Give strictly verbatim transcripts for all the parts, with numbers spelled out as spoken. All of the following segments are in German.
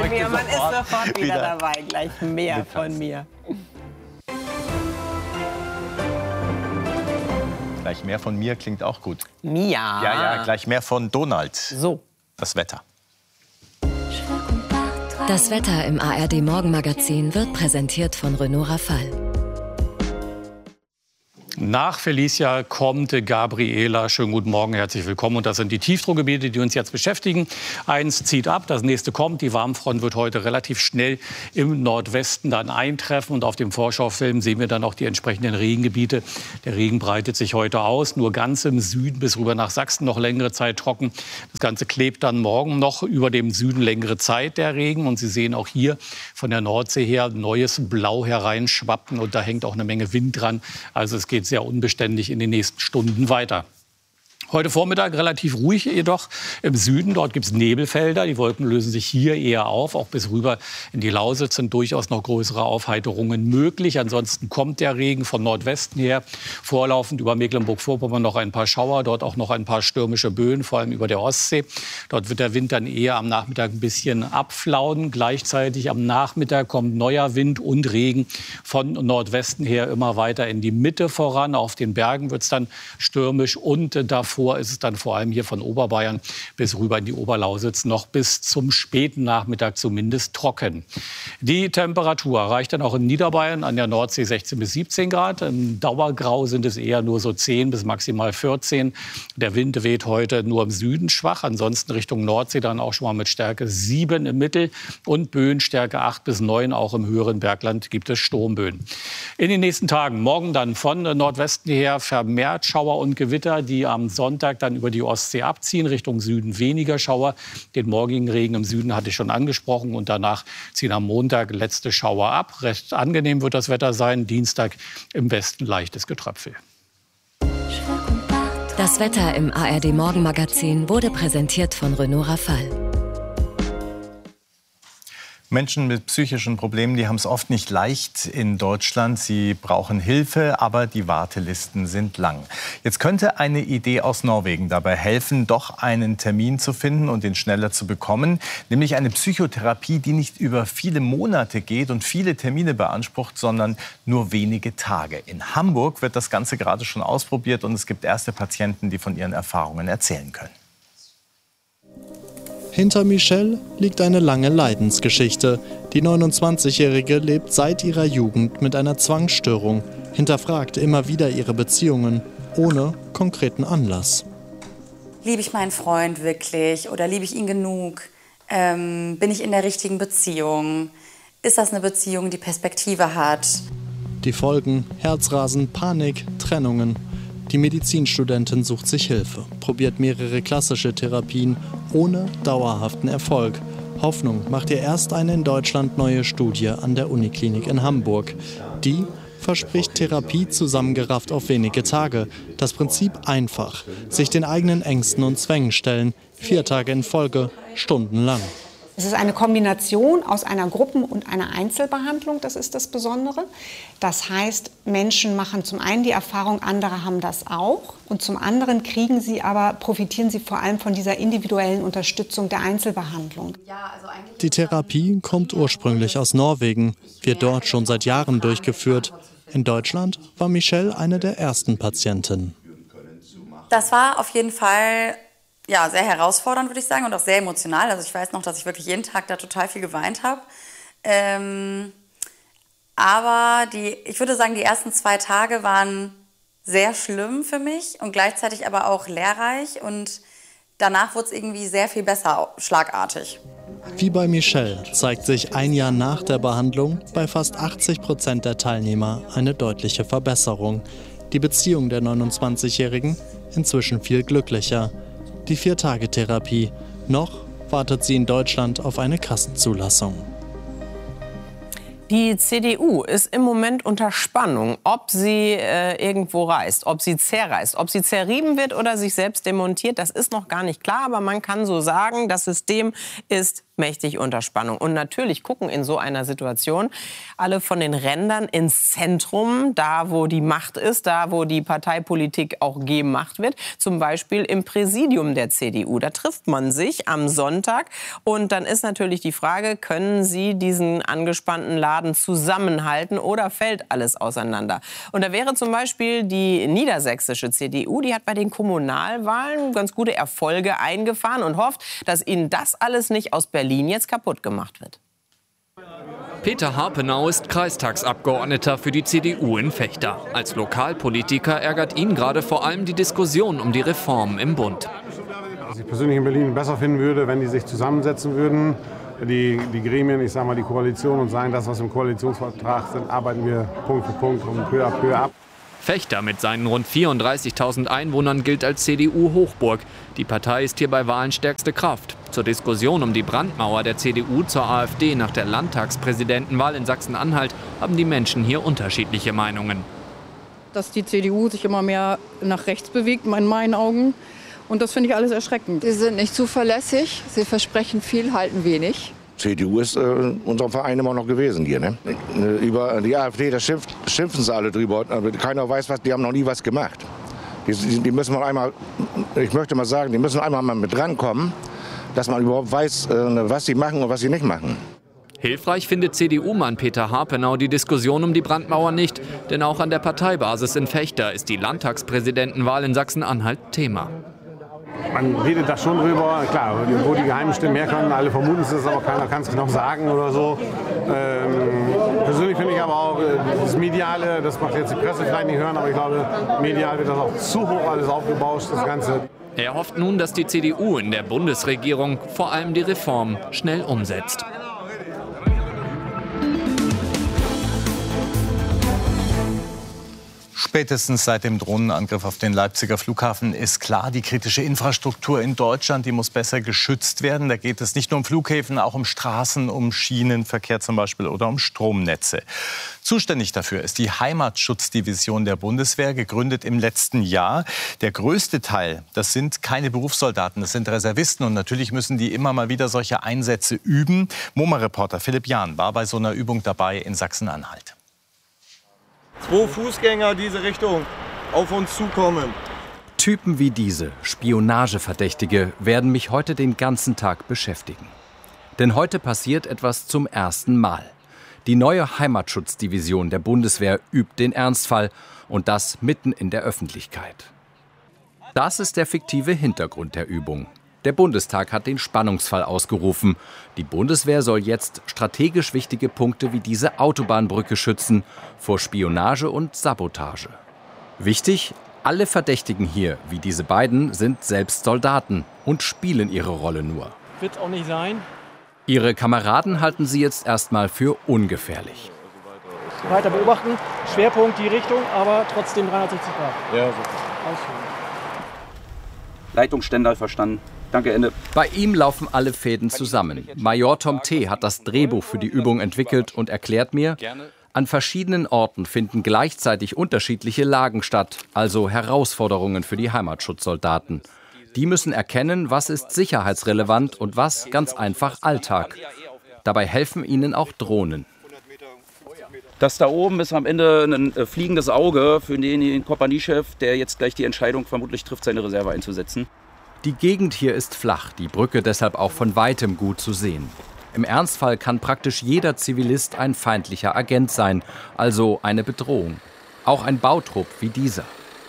mir. Man ist sofort wieder, wieder dabei. Gleich mehr von mir. Gleich mehr von mir klingt auch gut. Mia. Ja, ja, gleich mehr von Donald. So. Das Wetter. Das Wetter im A R D-Morgenmagazin wird präsentiert von Renault Rafale. Nach Felicia kommt Gabriela. Schönen guten Morgen, herzlich willkommen. Und das sind die Tiefdruckgebiete, die uns jetzt beschäftigen. Eins zieht ab, das nächste kommt. Die Warmfront wird heute relativ schnell im Nordwesten dann eintreffen. Und auf dem Vorschaufilm sehen wir dann auch die entsprechenden Regengebiete. Der Regen breitet sich heute aus, nur ganz im Süden bis rüber nach Sachsen noch längere Zeit trocken. Das Ganze klebt dann morgen noch über dem Süden längere Zeit, der Regen. Und Sie sehen auch hier von der Nordsee her neues Blau hereinschwappen. Und da hängt auch eine Menge Wind dran. Also es geht sehr unbeständig in den nächsten Stunden weiter. Heute Vormittag relativ ruhig jedoch im Süden. Dort gibt es Nebelfelder. Die Wolken lösen sich hier eher auf. Auch bis rüber in die Lausitz sind durchaus noch größere Aufheiterungen möglich. Ansonsten kommt der Regen von Nordwesten her. Vorlaufend über Mecklenburg-Vorpommern noch ein paar Schauer. Dort auch noch ein paar stürmische Böen, vor allem über der Ostsee. Dort wird der Wind dann eher am Nachmittag ein bisschen abflauen. Gleichzeitig am Nachmittag kommt neuer Wind und Regen von Nordwesten her immer weiter in die Mitte voran. Auf den Bergen wird es dann stürmisch und davor ist es dann vor allem hier von Oberbayern bis rüber in die Oberlausitz noch bis zum späten Nachmittag zumindest trocken. Die Temperatur reicht dann auch in Niederbayern an der Nordsee sechzehn bis siebzehn Grad. Im Dauergrau sind es eher nur so zehn bis maximal vierzehn. Der Wind weht heute nur im Süden schwach. Ansonsten Richtung Nordsee dann auch schon mal mit Stärke sieben im Mittel und Böen Stärke acht bis neun. Auch im höheren Bergland gibt es Sturmböen. In den nächsten Tagen, morgen dann von Nordwesten her vermehrt Schauer und Gewitter, die am Sonntag dann über die Ostsee abziehen, Richtung Süden weniger Schauer. Den morgigen Regen im Süden hatte ich schon angesprochen und danach ziehen am Montag letzte Schauer ab. Recht angenehm wird das Wetter sein, Dienstag im Westen leichtes Getröpfel. Das Wetter im A R D-Morgenmagazin wurde präsentiert von Renault Rafale. Menschen mit psychischen Problemen, die haben es oft nicht leicht in Deutschland. Sie brauchen Hilfe, aber die Wartelisten sind lang. Jetzt könnte eine Idee aus Norwegen dabei helfen, doch einen Termin zu finden und den schneller zu bekommen. Nämlich eine Psychotherapie, die nicht über viele Monate geht und viele Termine beansprucht, sondern nur wenige Tage. In Hamburg wird das Ganze gerade schon ausprobiert und es gibt erste Patienten, die von ihren Erfahrungen erzählen können. Hinter Michelle liegt eine lange Leidensgeschichte. Die neunundzwanzigjährige lebt seit ihrer Jugend mit einer Zwangsstörung, hinterfragt immer wieder ihre Beziehungen, ohne konkreten Anlass. Liebe ich meinen Freund wirklich oder liebe ich ihn genug? Ähm, bin ich in der richtigen Beziehung? Ist das eine Beziehung, die Perspektive hat? Die Folgen: Herzrasen, Panik, Trennungen. Die Medizinstudentin sucht sich Hilfe, probiert mehrere klassische Therapien ohne dauerhaften Erfolg. Hoffnung macht ihr erst eine in Deutschland neue Studie an der Uniklinik in Hamburg. Die verspricht Therapie zusammengerafft auf wenige Tage. Das Prinzip einfach: sich den eigenen Ängsten und Zwängen stellen. Vier Tage in Folge, stundenlang. Es ist eine Kombination aus einer Gruppen- und einer Einzelbehandlung, das ist das Besondere. Das heißt, Menschen machen zum einen die Erfahrung, andere haben das auch. Und zum anderen kriegen sie aber, profitieren sie vor allem von dieser individuellen Unterstützung der Einzelbehandlung. Die Therapie kommt ursprünglich aus Norwegen, wird dort schon seit Jahren durchgeführt. In Deutschland war Michelle eine der ersten Patientinnen. Das war auf jeden Fall ja, sehr herausfordernd, würde ich sagen, und auch sehr emotional. Also ich weiß noch, dass ich wirklich jeden Tag da total viel geweint habe. Ähm, aber die, ich würde sagen, die ersten zwei Tage waren sehr schlimm für mich und gleichzeitig aber auch lehrreich. Und danach wurde es irgendwie sehr viel besser, schlagartig. Wie bei Michelle zeigt sich ein Jahr nach der Behandlung bei fast achtzig Prozent der Teilnehmer eine deutliche Verbesserung. Die Beziehung der neunundzwanzigjährigen inzwischen viel glücklicher. Die Vier-Tage-Therapie. Noch wartet sie in Deutschland auf eine Kassenzulassung. Die C D U ist im Moment unter Spannung, ob sie äh, irgendwo reißt, ob sie zerreißt, ob sie zerrieben wird oder sich selbst demontiert. Das ist noch gar nicht klar, aber man kann so sagen, das System ist mächtig unter Spannung. Und natürlich gucken in so einer Situation alle von den Rändern ins Zentrum, da wo die Macht ist, da wo die Parteipolitik auch gemacht wird. Zum Beispiel im Präsidium der C D U. Da trifft man sich am Sonntag. Und dann ist natürlich die Frage, können Sie diesen angespannten Laden zusammenhalten oder fällt alles auseinander? Und da wäre zum Beispiel die niedersächsische C D U, die hat bei den Kommunalwahlen ganz gute Erfolge eingefahren und hofft, dass ihnen das alles nicht aus Berlin jetzt kaputt gemacht wird. Peter Harpenau ist Kreistagsabgeordneter für die C D U in Vechta. Als Lokalpolitiker ärgert ihn gerade vor allem die Diskussion um die Reformen im Bund. Was ich persönlich in Berlin besser finden würde, wenn die sich zusammensetzen würden, die, die Gremien, ich sage mal die Koalition, und sagen, das, was im Koalitionsvertrag sind, arbeiten wir Punkt für Punkt und peu à peu ab. Vechta mit seinen rund vierunddreißigtausend Einwohnern gilt als C D U-Hochburg. Die Partei ist hier bei Wahlen stärkste Kraft. Zur Diskussion um die Brandmauer der C D U zur AfD nach der Landtagspräsidentenwahl in Sachsen-Anhalt haben die Menschen hier unterschiedliche Meinungen. Dass die C D U sich immer mehr nach rechts bewegt, in meinen Augen. Und das finde ich alles erschreckend. Sie sind nicht zuverlässig, sie versprechen viel, halten wenig. C D U ist äh, unser Verein immer noch gewesen hier. Ne? Über die AfD, da schimpft, schimpfen sie alle drüber. Aber keiner weiß was, die haben noch nie was gemacht. Die, die müssen mal einmal, ich möchte mal sagen, die müssen einmal mal mit rankommen, dass man überhaupt weiß, äh, was sie machen und was sie nicht machen. Hilfreich findet C D U-Mann Peter Harpenau die Diskussion um die Brandmauer nicht. Denn auch an der Parteibasis in Vechta ist die Landtagspräsidentenwahl in Sachsen-Anhalt Thema. Man redet da schon drüber, klar, wo die geheimen Stimmen herkommen, alle vermuten es, aber keiner kann es genau sagen oder so. Ähm, persönlich finde ich aber auch das Mediale, das macht jetzt die Presse vielleicht nicht hören, aber ich glaube, medial wird das auch zu hoch alles aufgebauscht, das Ganze. Er hofft nun, dass die C D U in der Bundesregierung vor allem die Reform schnell umsetzt. Spätestens seit dem Drohnenangriff auf den Leipziger Flughafen ist klar, die kritische Infrastruktur in Deutschland, die muss besser geschützt werden. Da geht es nicht nur um Flughäfen, auch um Straßen, um Schienenverkehr zum Beispiel oder um Stromnetze. Zuständig dafür ist die Heimatschutzdivision der Bundeswehr, gegründet im letzten Jahr. Der größte Teil, das sind keine Berufssoldaten, das sind Reservisten. Und natürlich müssen die immer mal wieder solche Einsätze üben. MoMA-Reporter Philipp Jahn war bei so einer Übung dabei in Sachsen-Anhalt. Zwei Fußgänger diese Richtung auf uns zukommen. Typen wie diese, Spionageverdächtige, werden mich heute den ganzen Tag beschäftigen. Denn heute passiert etwas zum ersten Mal. Die neue Heimatschutzdivision der Bundeswehr übt den Ernstfall und das mitten in der Öffentlichkeit. Das ist der fiktive Hintergrund der Übung. Der Bundestag hat den Spannungsfall ausgerufen. Die Bundeswehr soll jetzt strategisch wichtige Punkte wie diese Autobahnbrücke schützen vor Spionage und Sabotage. Wichtig, alle Verdächtigen hier, wie diese beiden, sind selbst Soldaten und spielen ihre Rolle nur. Wird auch nicht sein. Ihre Kameraden halten sie jetzt erstmal für ungefährlich. Weiter beobachten, Schwerpunkt die Richtung, aber trotzdem dreihundertsechzig Grad. Ja, super. Leitung Stendal verstanden. Danke, Ende. Bei ihm laufen alle Fäden zusammen. Major Tom T. hat das Drehbuch für die Übung entwickelt und erklärt mir, an verschiedenen Orten finden gleichzeitig unterschiedliche Lagen statt, also Herausforderungen für die Heimatschutzsoldaten. Die müssen erkennen, was ist sicherheitsrelevant und was ganz einfach Alltag. Dabei helfen ihnen auch Drohnen. Das da oben ist am Ende ein äh, fliegendes Auge für den, den Kompaniechef, der jetzt gleich die Entscheidung vermutlich trifft, seine Reserve einzusetzen. Die Gegend hier ist flach, die Brücke deshalb auch von weitem gut zu sehen. Im Ernstfall kann praktisch jeder Zivilist ein feindlicher Agent sein, also eine Bedrohung. Auch ein Bautrupp wie dieser.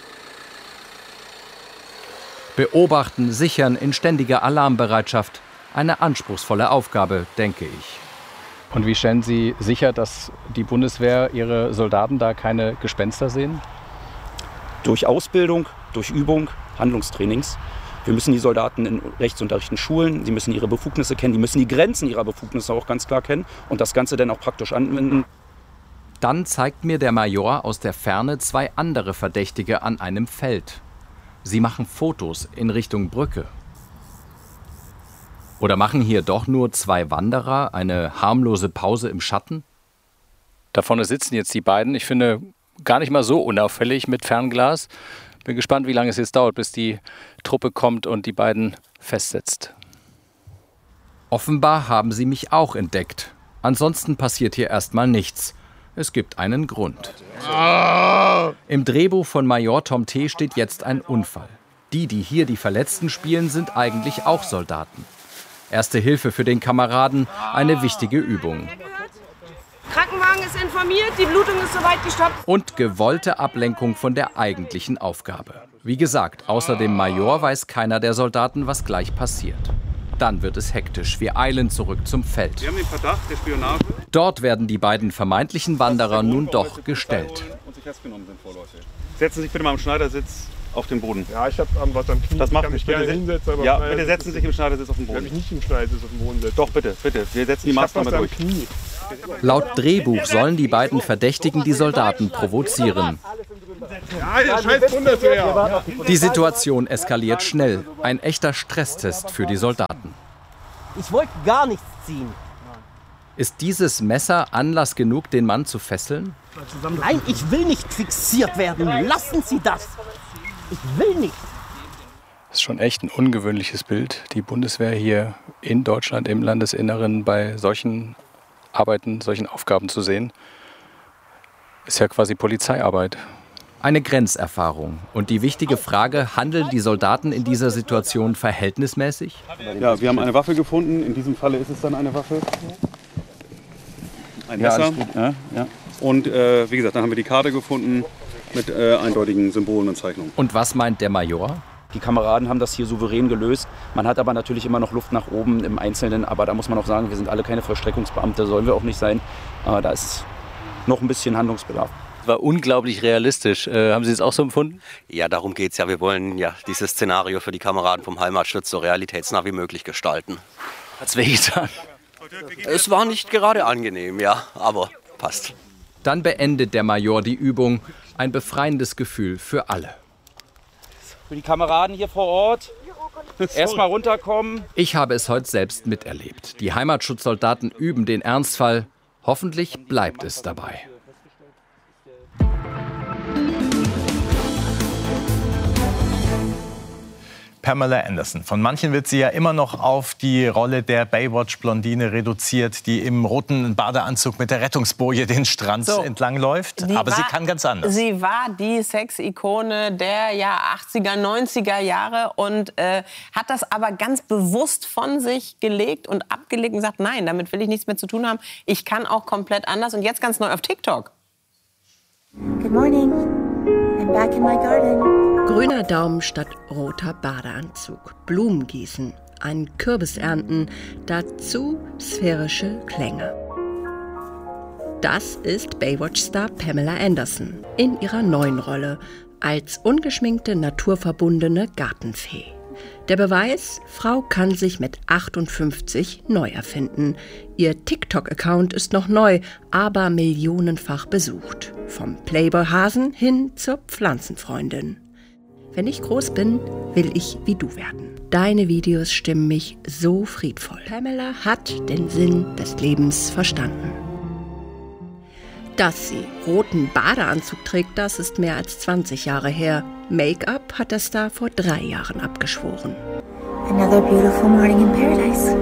Beobachten, sichern, in ständiger Alarmbereitschaft. Eine anspruchsvolle Aufgabe, denke ich. Und wie stellen Sie sicher, dass die Bundeswehr ihre Soldaten da keine Gespenster sehen? Durch Ausbildung, durch Übung, Handlungstrainings. Wir müssen die Soldaten in Rechtsunterrichten schulen, sie müssen ihre Befugnisse kennen, die müssen die Grenzen ihrer Befugnisse auch ganz klar kennen und das Ganze dann auch praktisch anwenden. Dann zeigt mir der Major aus der Ferne zwei andere Verdächtige an einem Feld. Sie machen Fotos in Richtung Brücke. Oder machen hier doch nur zwei Wanderer eine harmlose Pause im Schatten? Da vorne sitzen jetzt die beiden. Ich finde, gar nicht mal so unauffällig mit Fernglas. Bin gespannt, wie lange es jetzt dauert, bis die Truppe kommt und die beiden festsetzt. Offenbar haben sie mich auch entdeckt. Ansonsten passiert hier erstmal nichts. Es gibt einen Grund. Im Drehbuch von Major Tom T. steht jetzt ein Unfall. Die, die hier die Verletzten spielen, sind eigentlich auch Soldaten. Erste Hilfe für den Kameraden, eine wichtige Übung. Krankenwagen ist informiert, die Blutung ist soweit gestoppt. Und gewollte Ablenkung von der eigentlichen Aufgabe. Wie gesagt, außer dem Major weiß keiner der Soldaten, was gleich passiert. Dann wird es hektisch. Wir eilen zurück zum Feld. Wir haben den Verdacht der Spionage. Dort werden die beiden vermeintlichen Wanderer nun doch gestellt. Und sie festgenommen sind vorläufig. Setzen Sie sich bitte mal im Schneidersitz auf den Boden. Ja, ich habe was am Knie. Das macht ich kann mich bitte gerne hinsetzen. Aber ja, bitte setzen Sie sich im Schneidersitz auf den Boden. Ich kann mich nicht im Schneidersitz auf den Boden setzen. Doch, bitte, bitte. Wir setzen die Maßnahme durch. Knie. Laut Drehbuch sollen die beiden Verdächtigen die Soldaten provozieren. Ja, der scheiß Bundeswehr. Die Situation eskaliert schnell. Ein echter Stresstest für die Soldaten. Ich wollte gar nichts ziehen. Ist dieses Messer Anlass genug, den Mann zu fesseln? Nein, ich will nicht fixiert werden. Lassen Sie das. Ich will nicht. Das ist schon echt ein ungewöhnliches Bild, die Bundeswehr hier in Deutschland, im Landesinneren bei solchen Arbeiten, solchen Aufgaben zu sehen. Ist ja quasi Polizeiarbeit. Eine Grenzerfahrung. Und die wichtige Frage, handeln die Soldaten in dieser Situation verhältnismäßig? Ja, wir haben eine Waffe gefunden. In diesem Falle ist es dann eine Waffe. Ein Ja, Messer. alles gut. Ja, ja. Und äh, wie gesagt, dann haben wir die Karte gefunden mit äh, eindeutigen Symbolen und Zeichnungen. Und was meint der Major? Die Kameraden haben das hier souverän gelöst. Man hat aber natürlich immer noch Luft nach oben im Einzelnen. Aber da muss man auch sagen, wir sind alle keine Vollstreckungsbeamte, sollen wir auch nicht sein. Aber da ist noch ein bisschen Handlungsbedarf. Das war unglaublich realistisch. Äh, haben Sie es auch so empfunden? Ja, darum geht es ja. Wir wollen ja dieses Szenario für die Kameraden vom Heimatschutz so realitätsnah wie möglich gestalten. Hat's wehgetan? Es war nicht gerade angenehm, ja, aber passt. Dann beendet der Major die Übung. Ein befreiendes Gefühl für alle. Für die Kameraden hier vor Ort, erstmal runterkommen. Ich habe es heute selbst miterlebt. Die Heimatschutzsoldaten üben den Ernstfall. Hoffentlich bleibt es dabei. Pamela Anderson. Von manchen wird sie ja immer noch auf die Rolle der Baywatch-Blondine reduziert, die im roten Badeanzug mit der Rettungsboje den Strand so entlangläuft. Aber war, sie kann ganz anders. Sie war die Sexikone der ja, achtziger, neunziger Jahre und äh, hat das aber ganz bewusst von sich gelegt und abgelegt und gesagt, nein, damit will ich nichts mehr zu tun haben. Ich kann auch komplett anders und jetzt ganz neu auf TikTok. Good morning. I'm back in my garden. Grüner Daumen statt roter Badeanzug, Blumen gießen, einen Kürbis ernten, dazu sphärische Klänge. Das ist Baywatch-Star Pamela Anderson in ihrer neuen Rolle als ungeschminkte, naturverbundene Gartenfee. Der Beweis, Frau kann sich mit achtundfünfzig neu erfinden. Ihr TikTok-Account ist noch neu, aber millionenfach besucht. Vom Playboy-Hasen hin zur Pflanzenfreundin. Wenn ich groß bin, will ich wie du werden. Deine Videos stimmen mich so friedvoll. Pamela hat den Sinn des Lebens verstanden. Dass sie roten Badeanzug trägt, das ist mehr als zwanzig Jahre her. Make-up hat der Star vor drei Jahren abgeschworen. Another beautiful morning in paradise.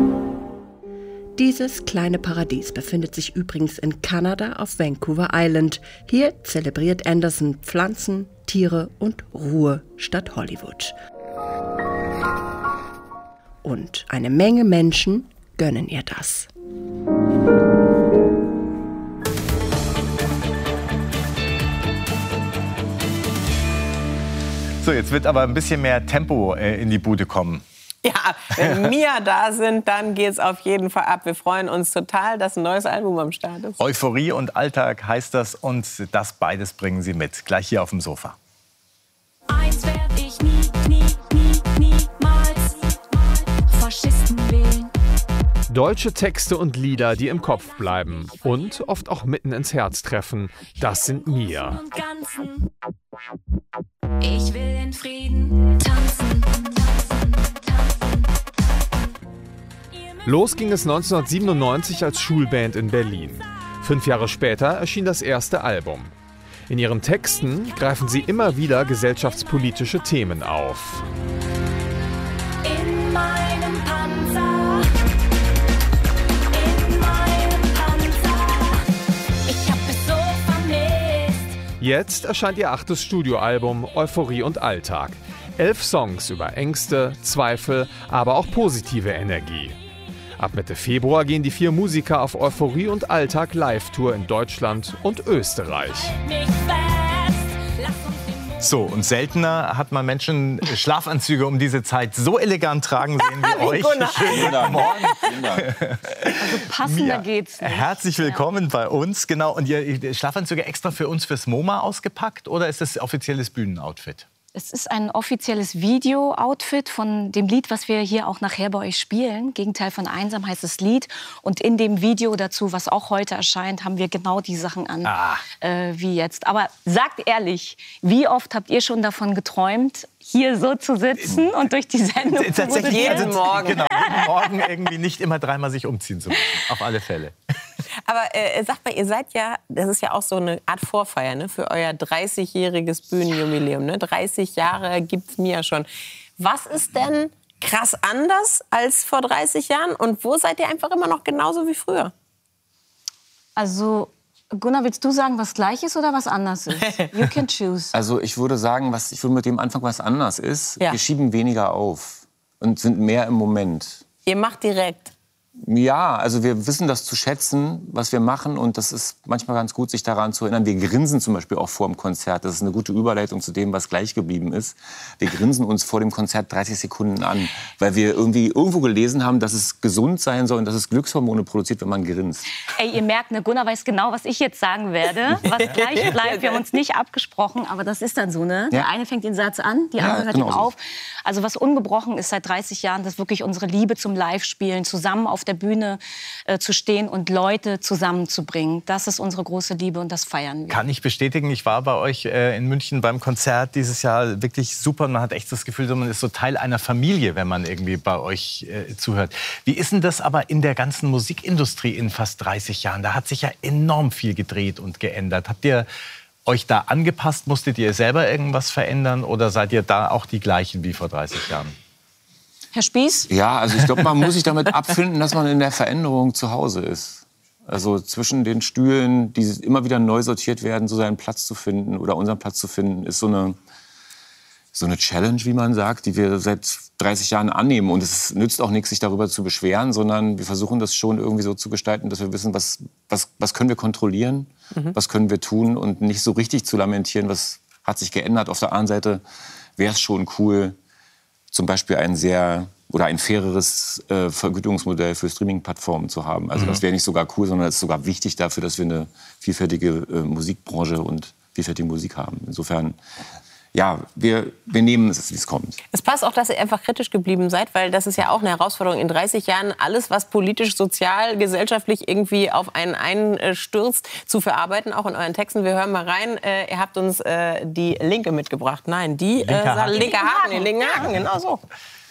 Dieses kleine Paradies befindet sich übrigens in Kanada auf Vancouver Island. Hier zelebriert Anderson Pflanzen, Tiere und Ruhe statt Hollywood. Und eine Menge Menschen gönnen ihr das. So, jetzt wird aber ein bisschen mehr Tempo äh, in die Bude kommen. Ja, wenn Mia da sind, dann geht's auf jeden Fall ab. Wir freuen uns total, dass ein neues Album am Start ist. Euphorie und Alltag heißt das und das beides bringen sie mit. Gleich hier auf dem Sofa. Eins werd ich nie, nie, nie, niemals Faschisten wählen. Deutsche Texte und Lieder, die im Kopf bleiben und oft auch mitten ins Herz treffen. Das sind Mia. Ich will in Frieden tanzen. Los ging es neunzehnhundertsiebenundneunzig als Schulband in Berlin. Fünf Jahre später erschien das erste Album. In ihren Texten greifen sie immer wieder gesellschaftspolitische Themen auf. In meinem Panzer Jetzt erscheint ihr achtes Studioalbum Euphorie und Alltag. Elf Songs über Ängste, Zweifel, aber auch positive Energie. Ab Mitte Februar gehen die vier Musiker auf Euphorie und Alltag Live-Tour in Deutschland und Österreich. So, und seltener hat man Menschen Schlafanzüge um diese Zeit so elegant tragen sehen wie, wie euch. Schönen guten Morgen. Also passender Mia, geht's nicht. Herzlich willkommen ja. bei uns. Genau. Und ihr Schlafanzüge extra für uns fürs MoMA ausgepackt oder ist das offizielles Bühnenoutfit? Es ist ein offizielles Video-Outfit von dem Lied, was wir hier auch nachher bei euch spielen. Gegenteil von Einsam heißt das Lied. Und in dem Video dazu, was auch heute erscheint, haben wir genau die Sachen an, ah. äh, wie jetzt. Aber sagt ehrlich, wie oft habt ihr schon davon geträumt, hier so zu sitzen und durch die Sendung zu Tatsächlich jeden also, Morgen. Genau, jeden Morgen irgendwie nicht immer dreimal sich umziehen zu müssen. Auf alle Fälle. Aber äh, sagt mal, ihr seid ja, das ist ja auch so eine Art Vorfeier, ne, für euer dreißigjähriges Bühnenjubiläum. Ne? dreißig Jahre gibt's mir ja schon. Was ist denn krass anders als vor dreißig Jahren? Und wo seid ihr einfach immer noch genauso wie früher? Also, Gunnar, willst du sagen, was gleich ist oder was anders ist? You can choose. Also ich würde sagen, was, ich würde mit dem anfangen, was anders ist. Ja. Wir schieben weniger auf und sind mehr im Moment. Ihr macht direkt. Ja, also wir wissen das zu schätzen, was wir machen. Und das ist manchmal ganz gut, sich daran zu erinnern. Wir grinsen zum Beispiel auch vor dem Konzert. Das ist eine gute Überleitung zu dem, was gleich geblieben ist. Wir grinsen uns vor dem Konzert dreißig Sekunden an, weil wir irgendwie irgendwo gelesen haben, dass es gesund sein soll und dass es Glückshormone produziert, wenn man grinst. Ey, ihr merkt, ne, Gunnar weiß genau, was ich jetzt sagen werde. Was gleich bleibt. Wir haben uns nicht abgesprochen, aber das ist dann so, ne? Der Ja. eine fängt den Satz an, die andere Ja, hört genau ihn so. auf. Also was ungebrochen ist seit dreißig Jahren, das ist wirklich unsere Liebe zum Live-Spielen, zusammen auf der Bühne äh, zu stehen und Leute zusammenzubringen. Das ist unsere große Liebe und das feiern wir. Kann ich bestätigen. Ich war bei euch äh, in München beim Konzert dieses Jahr wirklich super. Man hat echt das Gefühl, man ist so Teil einer Familie, wenn man irgendwie bei euch äh, zuhört. Wie ist denn das aber in der ganzen Musikindustrie in fast dreißig Jahren? Da hat sich ja enorm viel gedreht und geändert. Habt ihr euch da angepasst? Musstet ihr selber irgendwas verändern oder seid ihr da auch die gleichen wie vor dreißig Jahren? Herr Spieß? Ja, also ich glaube, man muss sich damit abfinden, dass man in der Veränderung zu Hause ist. Also zwischen den Stühlen, die immer wieder neu sortiert werden, so seinen Platz zu finden oder unseren Platz zu finden, ist so eine, so eine Challenge, wie man sagt, die wir seit dreißig Jahren annehmen. Und es nützt auch nichts, sich darüber zu beschweren, sondern wir versuchen das schon irgendwie so zu gestalten, dass wir wissen, was, was, was können wir kontrollieren, mhm. was können wir tun und nicht so richtig zu lamentieren, was hat sich geändert. Auf der anderen Seite wäre es schon cool, zum Beispiel ein sehr oder ein faireres äh, Vergütungsmodell für Streaming-Plattformen zu haben. Also mhm. das wäre nicht sogar cool, sondern es ist sogar wichtig dafür, dass wir eine vielfältige äh, Musikbranche und vielfältige Musik haben. Insofern, ja, wir, wir nehmen es, wie es kommt. Es passt auch, dass ihr einfach kritisch geblieben seid, weil das ist ja auch eine Herausforderung in dreißig Jahren, alles, was politisch, sozial, gesellschaftlich irgendwie auf einen einstürzt, zu verarbeiten, auch in euren Texten. Wir hören mal rein. Äh, ihr habt uns äh, die Linke mitgebracht. Nein, die äh, linke Haken. Linke Haken, genau so.